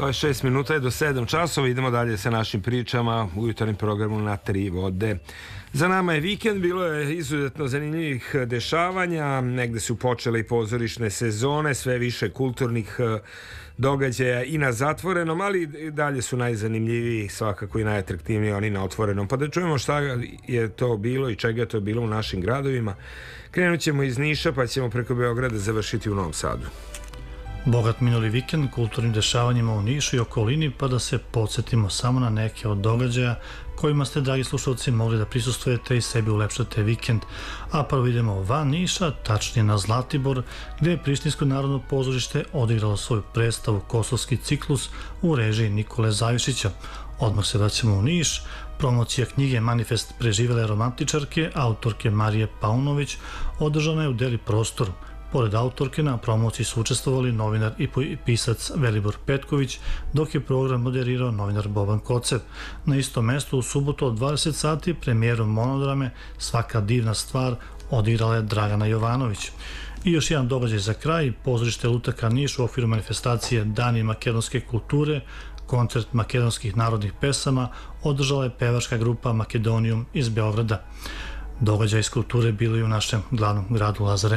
26 minuta je do 7 časova. Idemo dalje sa našim pričama u jutarnjem programu Na tri vode. Za nama je vikend, bilo je izuzetno zanimljivih dešavanja, negde su počele i pozorišne sezone, sve više kulturnih događaja i na zatvorenom, ali i dalje su najzanimljiviji, svakako i najatraktivniji oni na otvorenom. Pa da čujemo šta je to bilo i čega je to bilo u našim gradovima. Krenut ćemo iz Niša pa ćemo preko Beograda završiti u Novom Sadu. Bogat minuli vikend kulturnim dešavanjima u Nišu i okolini, pa da se podsjetimo samo na neke od događaja kojima ste, dragi slušalci, mogli da prisustvujete i sebi ulepšate vikend. A prvo idemo van Niša, tačnije na Zlatibor, gdje je Prištinsko narodno pozorište odigralo svoju predstavu Kosovski ciklus u režiji Nikole Zavišića. Odmah se vraćamo u Niš. Promocija knjige Manifest preživele romantičarke autorke Marije Paunović održana je u Deli prostoru. Pored autorke na promociji su učestvovali novinar i pisac Velibor Petković, dok je program moderirao novinar Boban Kocev. Na istom mestu u subotu od 20 sati premijerom monodrame Svaka divna stvar odigrala je Dragana Jovanović. I još jedan događaj za kraj, pozorište Lutaka Niš u okviru manifestacije Dani makedonske kulture, koncert makedonskih narodnih pesama održala je pevačka grupa Makedonijum iz Beograda. Događaj iz kulture bili i u našem glavnom gradu Lazare.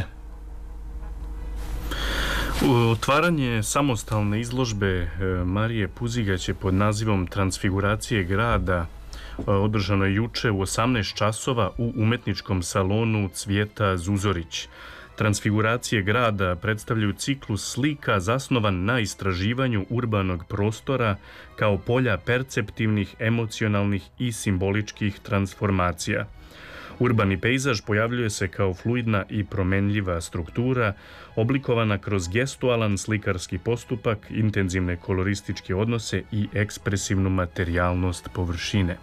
Otvaranje samostalne izložbe Marije Puzigaće pod nazivom Transfiguracije grada održano je juče u 18 časova u umetničkom salonu Cvijeta Zuzorić. Transfiguracije grada predstavljaju ciklus slika zasnovan na istraživanju urbanog prostora kao polja perceptivnih, emocionalnih i simboličkih transformacija. Urbani pejzaž pojavljuje se kao fluidna i promenljiva struktura, oblikovana kroz gestualan slikarski postupak, intenzivne kolorističke odnose i ekspresivnu materijalnost površine.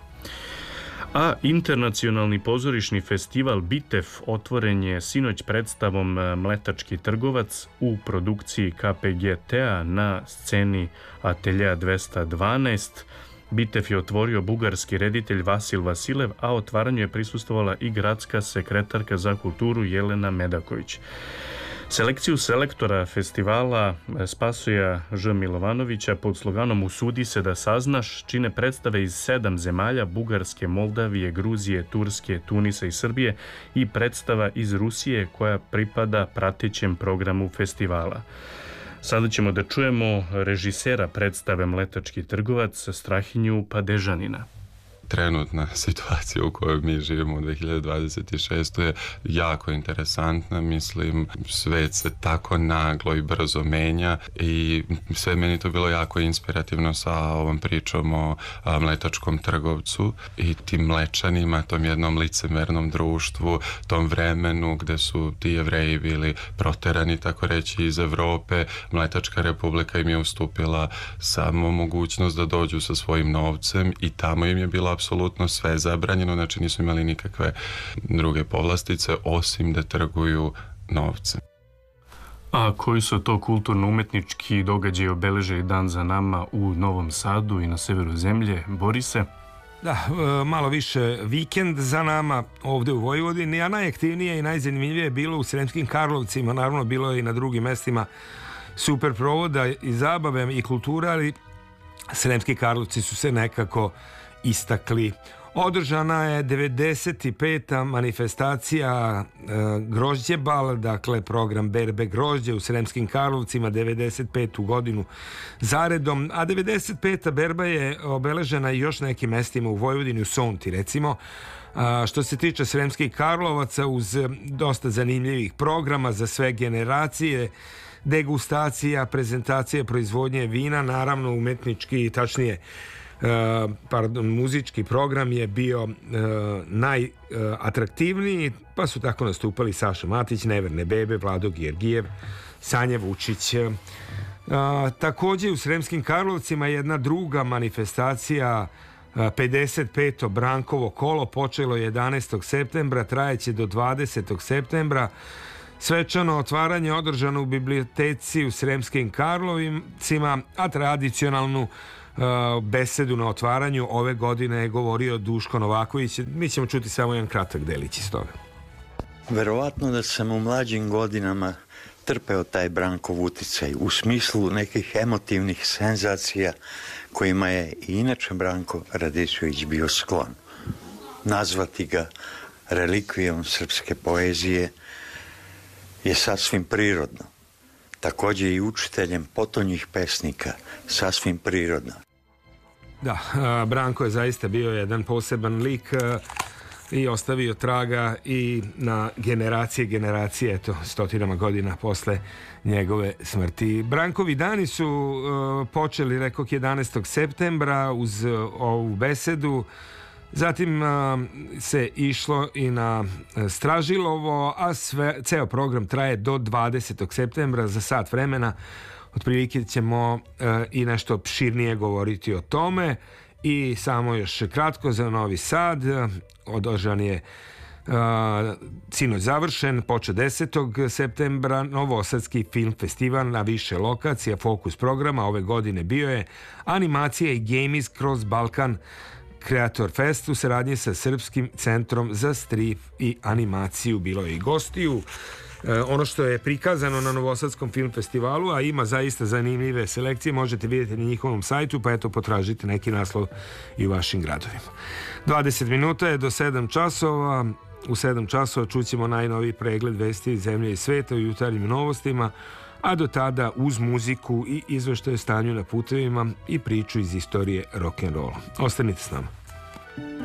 A internacionalni pozorišni festival Bitev otvoren je sinoć predstavom Mletački trgovac u produkciji KPGT-a na sceni Ateljea 212. Bitev je otvorio bugarski reditelj Vasil Vasilev, a otvaranju je prisustvovala i gradska sekretarka za kulturu Jelena Medaković. Selekciju selektora festivala Spasoja Ž. Milovanovića pod sloganom Usudi se da saznaš čine predstave iz 7 zemalja: Bugarske, Moldavije, Gruzije, Turske, Tunisa i Srbije i predstava iz Rusije koja pripada pratećem programu festivala. Sada ćemo da čujemo režisera predstave Mletački trgovac Strahinju Padežanina. Trenutna situacija u kojoj mi živimo u 2026. je jako interesantna. Mislim, svet se tako naglo i brzo menja i sve meni to bilo jako inspirativno sa ovom pričom o Mletačkom trgovcu i tim Mlečanima, tom jednom licemernom društvu, tom vremenu gde su ti Jevreji bili proterani, tako reći, iz Evrope. Mletačka republika im je ustupila samo mogućnost da dođu sa svojim novcem i tamo im je bilo apsolutno sve zabranjeno, znači nisu imali nikakve druge povlastice osim da trguju novcem. A koji su to kulturno-umetnički događaji obeležili dan za nama u Novom Sadu i na severu zemlje? Borise? Da, malo više vikend za nama ovde u Vojvodini, a najaktivnije i najzanimljivije je bilo u Sremskim Karlovcima, naravno bilo je i na drugim mestima super provoda i zabave i kultura, ali Sremski Karlovci su se nekako istakli. Održana je 95. manifestacija Grožđebal, dakle program berbe grožđe u Sremskim Karlovcima 95. godinu zaredom, a 95. berba je obeležena i još nekim mestima u Vojvodini, u Sonti recimo. Što se tiče Sremskih Karlovaca, uz dosta zanimljivih programa za sve generacije, degustacija, prezentacija proizvodnje vina, naravno umetnički, tačnije muzički program je bio najatraktivniji, pa su tako nastupali Saša Matić, Neverne bebe, Vlado Georgijev, Sanja Vučić. Također u Sremskim Karlovcima jedna druga manifestacija, 55. Brankovo kolo, počelo 11. septembra, trajeće do 20. septembra. Svečano otvaranje održano u biblioteci u Sremskim Karlovcima, a tradicionalnu besedu na otvaranju ove godine je govorio Duško Novaković. Mi ćemo čuti samo jedan kratak delić iz toga. Verovatno da sam u mlađim godinama trpeo taj Brankov uticaj u smislu nekih emotivnih senzacija kojima je i inače Branko Radičević bio sklon. Nazvati ga relikvijom srpske poezije je sasvim prirodno. Također i učiteljem potonjih pesnika, sasvim prirodno. Da, Branko je zaista bio jedan poseban lik i ostavio traga i na generacije, eto, stotinama godina posle njegove smrti. Brankovi dani su počeli, rekoh, 11. septembra uz ovu besedu. Zatim se išlo i na Stražilovo, a ceo program traje do 20. septembra za sat vremena. Otprilike ćemo i nešto opširnije govoriti o tome. I samo još kratko za Novi Sad. Održan je sinoć završen, počeo 10. septembra Novosadski film festival na više lokacija. Fokus programa ove godine bio je animacija i games kroz Balkan Kreator Fest u saradnji sa Srpskim centrom za strip i animaciju. Bilo je i gostiju. Ono što je prikazano na Novosadskom film festivalu, a ima zaista zanimljive selekcije, možete vidjeti na njihovom sajtu, pa eto, potražite neki naslov i u vašim gradovima. 20 minuta je do 7 časova. U 7 časova čućemo najnoviji pregled vesti iz zemlje i sveta u jutarnjim novostima, a do tada uz muziku i izveštaje o stanju na putevima i priču iz istorije rock'n'rolla. Ostanite s nama.